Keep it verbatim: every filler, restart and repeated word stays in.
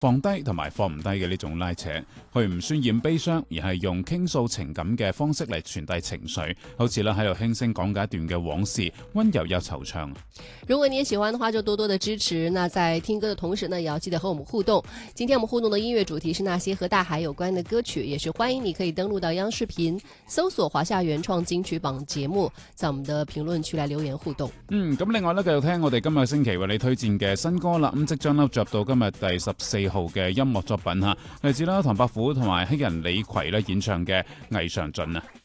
放低同埋放唔低嘅呢種拉扯，佢唔渲染悲傷，而係用傾訴情感嘅方式嚟傳遞情緒，好似咧喺度輕聲講解一段嘅往事，温柔又惆悵。 如果你也喜歡的話，就多多的支持。那在聽歌的同時呢，也要記得和我們互動。今天我們互動的音樂主題是那些和大海有關的歌曲，也是歡迎你可以登錄到央視頻，搜索華夏原創金曲榜節目，在我們的評論區來留言互動。 嗯，咁另外呢，繼續聽我哋今日星期為你推薦嘅新歌啦。咁即將呢，進入到今日第十四號嘅音樂作品吓，嚟自啦唐伯虎同埋黑人李逵咧演唱嘅《霓裳盡》啊。